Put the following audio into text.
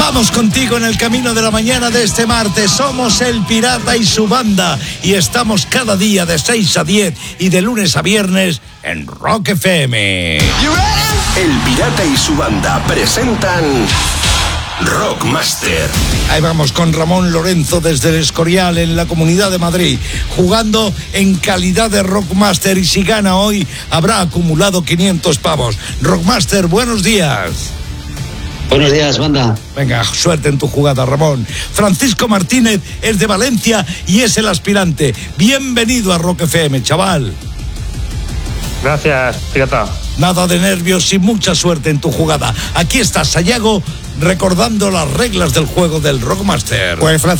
Vamos contigo en el camino de la mañana de este martes. Somos El Pirata y su banda y estamos cada día de 6 a 10 y de lunes a viernes en Rock FM. El Pirata y su banda presentan Rockmaster. Ahí vamos con Ramón Lorenzo desde el Escorial en la Comunidad de Madrid, jugando en calidad de Rockmaster, y si gana hoy habrá acumulado 500 pavos. Rockmaster, buenos días. Buenos días, banda. Venga, suerte en tu jugada, Ramón. Francisco Martínez es de Valencia y es el aspirante. Bienvenido a Rock FM, chaval. Gracias, pirata. Nada de nervios y mucha suerte en tu jugada. Aquí está Sayago recordando las reglas del juego del Rockmaster. Pues